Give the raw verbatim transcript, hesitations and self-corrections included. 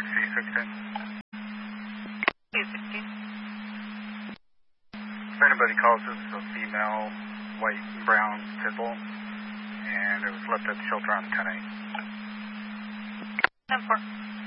C sixteen. C sixteen. If anybody calls, this is a female, white and brown pit bull, and it was left at the shelter on ten eight. ten four.